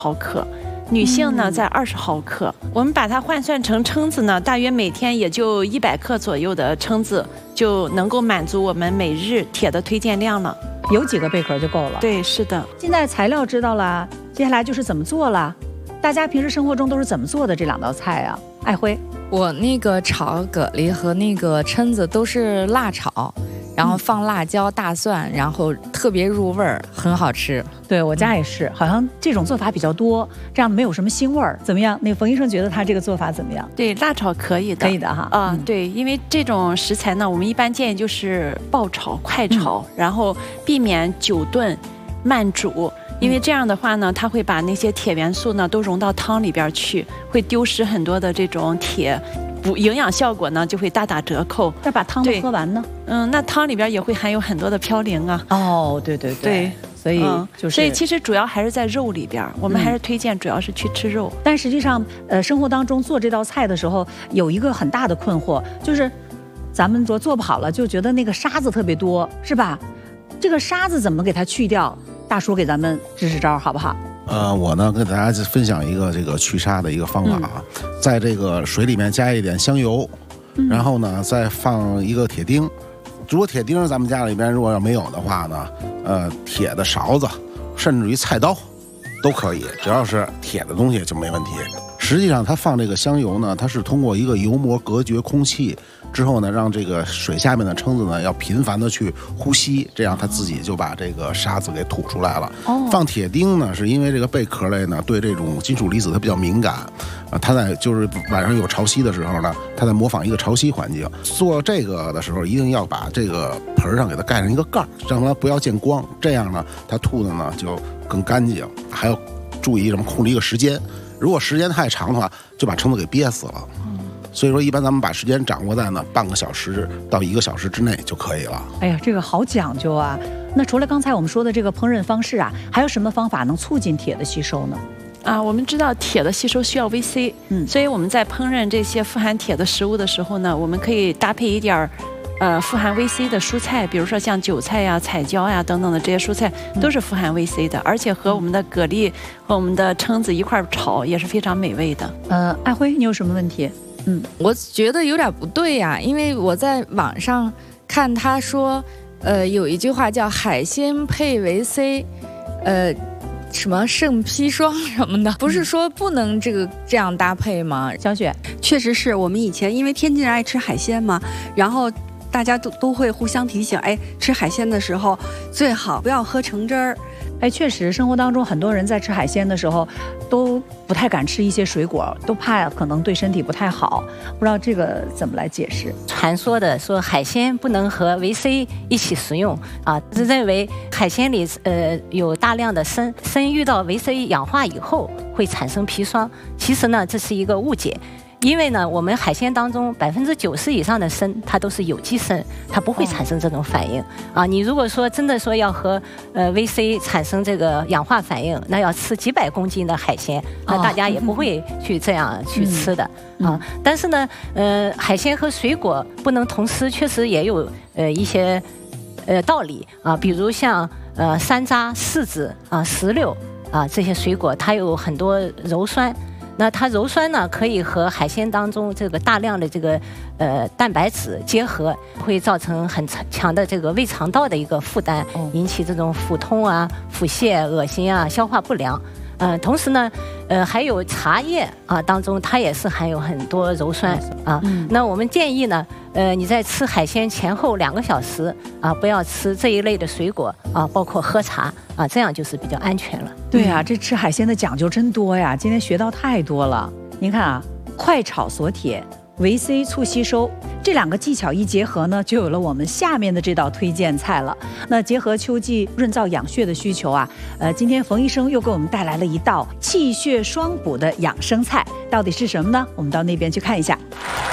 毫克。女性呢在20毫克，我们把它换算成称子呢，大约每天也就100克左右的称子，就能够满足我们每日铁的推荐量了。 有几个贝壳就够了。 对，是的。 现在材料知道了，接下来就是怎么做了。大家平时生活中都是怎么做的这2道菜啊？爱辉， 我那个炒蛤蜊和那个蛏子都是辣炒。然后放辣椒、大蒜，然后特别入味儿，很好吃。 对我家也是，好像这种做法比较多，这样没有什么腥味儿。怎么样？那个冯医生觉得他这个做法怎么样？ 对，辣炒可以的， 可以的哈。 对，因为这种食材呢，我们一般建议就是爆炒、快炒，然后避免久炖、慢煮。因为这样的话呢，它会把那些铁元素呢都融到汤里边去，会丢失很多的这种铁。营养效果呢就会大打折扣。 那把汤都喝完呢？ 那汤里边也会含有很多的嘌呤啊。 哦，对对对，所以所以其实主要还是在肉里边，我们还是推荐主要是去吃肉。 但实际上，生活当中做这道菜的时候，有一个很大的困惑，就是咱们说做不好了，就觉得那个沙子特别多，是吧？这个沙子怎么给它去掉？大叔给咱们支支招，好不好？ 我呢跟大家分享一个这个去沙的一个方法啊，在这个水里面加一点香油，然后呢再放一个铁钉。如果铁钉咱们家里边如果要没有的话呢，铁的勺子，甚至于菜刀都可以，只要是铁的东西就没问题。实际上它放这个香油呢，它是通过一个油膜隔绝空气之后呢，让这个水下面的蛏子呢要频繁的去呼吸，这样它自己就把这个沙子给吐出来了。放铁钉呢，是因为这个贝壳类呢对这种金属离子它比较敏感，它在就是晚上有潮汐的时候呢，它在模仿一个潮汐环境。做这个的时候，一定要把这个盆上给它盖上一个盖，让它不要见光，这样呢它吐的呢就更干净。还要注意什么？控制一个时间，如果时间太长的话，就把蛏子给憋死了。所以说，一般咱们把时间掌握在呢半个小时到1个小时之内就可以了。 哎呀，这个好讲究啊！那除了刚才我们说的这个烹饪方式啊，还有什么方法能促进铁的吸收呢？ 我们知道铁的吸收需要维 C， 所以我们在烹饪这些富含铁的食物的时候呢，我们可以搭配一点富含维 C 的蔬菜，比如说像韭菜呀、彩椒呀等等的这些蔬菜都是富含维 C 的，而且和我们的蛤蜊和我们的蛏子一块炒也是非常美味的。 爱辉，你有什么问题？ 我觉得有点不对呀，因为我在网上看他说，有一句话叫海鲜配维 C，什么圣砒霜什么的，不是说不能这样搭配吗？ 小雪， 确实是我们以前因为天津人爱吃海鲜嘛，然后大家都会互相提醒，吃海鲜的时候最好不要喝橙汁儿。 确实，生活当中很多人在吃海鲜的时候，都不太敢吃一些水果，都怕可能对身体不太好。不知道这个怎么来解释？ 传说的说海鲜不能和维 C 一起食用啊，是认为海鲜里有大量的砷遇到维 C 氧化以后会产生砒霜。其实呢，这是一个误解。因为呢，我们海鲜当中90%以上的砷，它都是有机砷，它不会产生这种反应啊。你如果说真的说要和维 C 产生这个氧化反应，那要吃几百公斤的海鲜，那大家也不会去这样去吃的啊。但是呢，海鲜和水果不能同吃，确实也有一些道理啊。比如像山楂、柿子啊、石榴啊这些水果，它有很多鞣酸。那它鞣酸呢，可以和海鲜当中这个大量的这个蛋白质结合，会造成很强的这个胃肠道的一个负担，引起这种腹痛啊、腹泻、恶心啊、消化不良。同时呢，还有茶叶啊当中，它也是含有很多鞣酸啊。那我们建议呢，你在吃海鲜前后2个小时啊，不要吃这一类的水果啊，包括喝茶啊，这样就是比较安全了。 对啊，这吃海鲜的讲究真多呀，今天学到太多了。您看啊，快炒锁铁，维 C 促吸收，这2个技巧一结合呢，就有了我们下面的这道推荐菜了。那结合秋季润燥养血的需求啊，今天冯医生又给我们带来了一道气血双补的养生菜，到底是什么呢？我们到那边去看一下。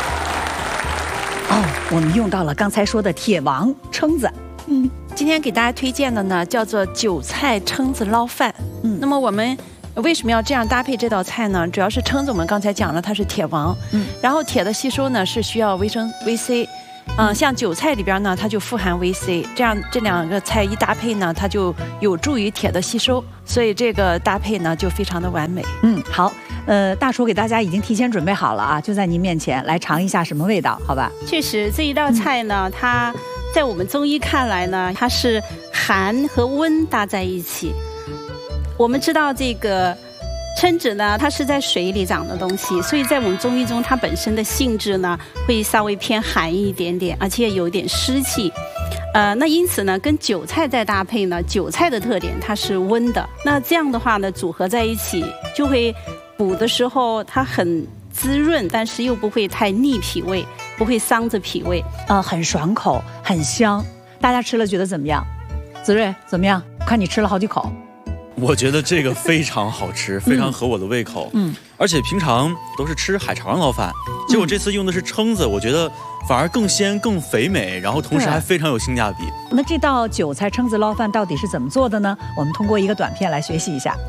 我们用到了刚才说的铁王蛏子。 今天给大家推荐的呢，叫做韭菜蛏子捞饭。那么我们为什么要这样搭配这道菜呢？主要是蛏子我们刚才讲了它是铁王，然后铁的吸收呢是需要维 C， 像韭菜里边呢，它就富含维 C， 这样这2个菜一搭配呢，它就有助于铁的吸收，所以这个搭配呢就非常的完美。 好，大厨给大家已经提前准备好了啊，就在您面前，来尝一下什么味道，好吧？ 确实，这一道菜呢，它在我们中医看来呢，它是寒和温搭在一起。我们知道这个蛏子呢，它是在水里长的东西，所以在我们中医中，它本身的性质呢会稍微偏寒一点点，而且有一点湿气。那因此呢，跟韭菜再搭配呢，韭菜的特点它是温的，那这样的话呢，组合在一起就会补的时候它很滋润，但是又不会太逆脾胃，不会伤着脾胃。 很爽口，很香。大家吃了觉得怎么样？子睿怎么样？看你吃了好几口。 我觉得这个非常好吃，非常合我的胃口。而且平常都是吃海肠捞饭，结果这次用的是蛏子，我觉得反而更鲜、更肥美，然后同时还非常有性价比。 那这道韭菜蛏子捞饭到底是怎么做的呢？我们通过一个短片来学习一下。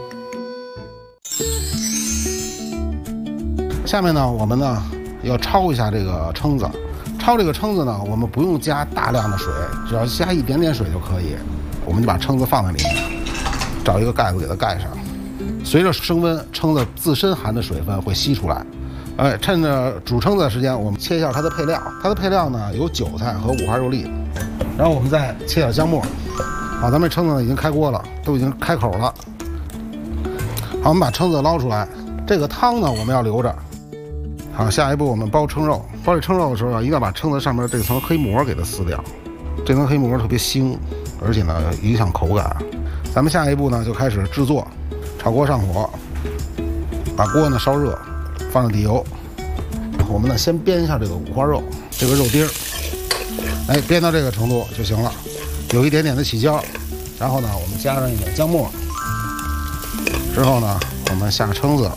下面呢，我们呢要焯一下这个蛏子。焯这个蛏子呢，我们不用加大量的水，只要加一点点水就可以。我们就把蛏子放在里面，找一个盖子给它盖上。随着升温，蛏子自身含的水分会吸出来。趁着煮蛏子的时间，我们切一下它的配料。它的配料呢有韭菜和五花肉粒，然后我们再切点姜末。好，咱们蛏子呢已经开锅了，都已经开口了。好，我们把蛏子捞出来。这个汤呢我们要留着。好，下一步我们包蛏肉。包这蛏肉的时候啊，一定要把蛏子上面这层黑膜给它撕掉。这层黑膜特别腥，而且呢影响口感。咱们下一步呢就开始制作。炒锅上火，把锅呢烧热，放上底油。我们呢先煸一下这个五花肉，这个肉丁儿，煸到这个程度就行了，有一点点的起焦。然后呢，我们加上一点姜末，之后呢，我们下蛏子。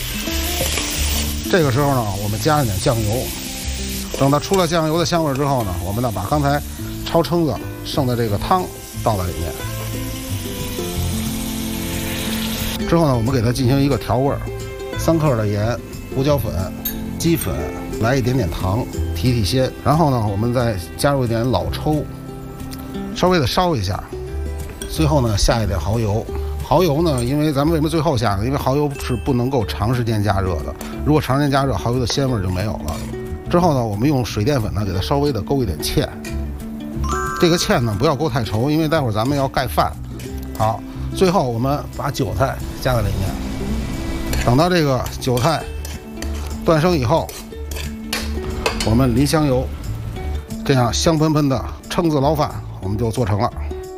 这个时候呢，我们加上点酱油。等它出了酱油的香味之后呢，我们呢把刚才焯蛏子剩的这个汤倒在里面。之后呢，我们给它进行一个调味，3克的盐、胡椒粉、鸡粉，来一点点糖提鲜。然后呢，我们再加入一点老抽，稍微的烧一下。最后呢，下一点蚝油。蚝油呢，因为咱们为什么最后下呢？因为蚝油是不能够长时间加热的，如果长时间加热，蚝油的鲜味就没有了。之后呢，我们用水淀粉呢给它稍微的勾一点芡。这个芡呢不要勾太稠，因为待会儿咱们要盖饭。好。最后我们把韭菜加在里面，等到这个韭菜断生以后，我们淋香油，这样香喷喷的蛏子捞饭我们就做成了。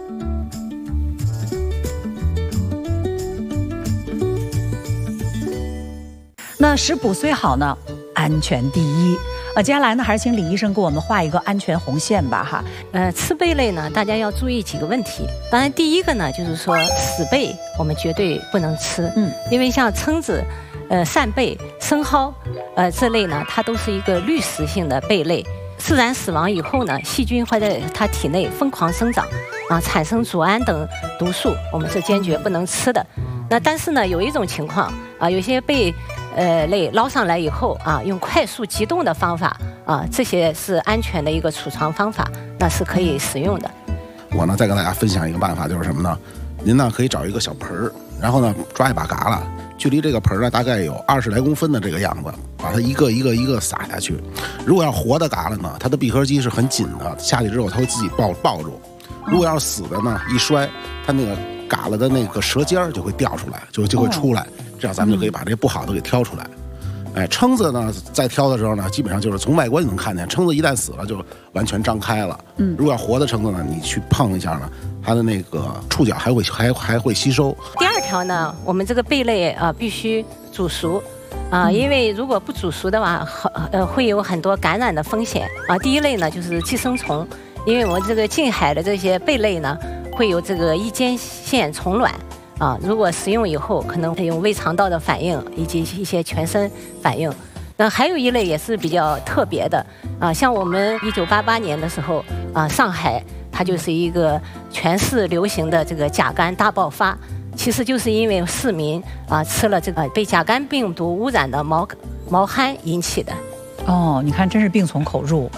那食补虽好呢，安全第一。接下来呢，还是请李医生给我们画一个安全红线吧，哈。 吃贝类呢，大家要注意几个问题。当然，第一个呢，就是说死贝我们绝对不能吃，因为像蛏子、扇贝、生蚝，这类呢，它都是一个滤食性的贝类。自然死亡以后呢，细菌会在它体内疯狂生长，产生组胺等毒素，我们是坚决不能吃的。那但是呢，有一种情况有些贝类捞上来以后用快速急冻的方法这些是安全的一个储藏方法，那是可以使用的。 我呢再跟大家分享一个办法，就是什么呢？您呢可以找一个小盆儿，然后呢抓一把嘎啦，距离这个盆呢大概有20来公分的这个样子，把它一个一个一个撒下去。如果要活的嘎啦呢，它的闭合肌是很紧的，下去之后它会自己抱住。如果要是死的呢，一摔，它那个嘎啦的那个舌尖就会掉出来，就会出来，这样咱们就可以把这不好的给挑出来。蛏子呢，在挑的时候呢，基本上就是从外观就能看见，蛏子一旦死了就完全张开了。如果要活的蛏子呢，你去碰一下呢，它的那个触角还会吸收。 第二条呢，我们这个贝类必须煮熟。因为如果不煮熟的话，会有很多感染的风险第一类呢就是寄生虫，因为我们这个近海的这些贝类呢，会有这个衣尖线虫卵如果食用以后，可能会有胃肠道的反应以及一些全身反应。那还有一类也是比较特别的像我们1988年的时候上海它就是一个全市流行的这个甲肝大爆发。其实就是因为市民吃了这个被甲肝病毒污染的毛蚶引起的。 你看真是病从口入。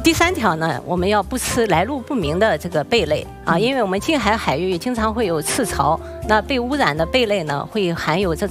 第3条呢，我们要不吃来路不明的这个贝类啊，因为我们近海海域经常会有赤潮，那被污染的贝类呢会含有这种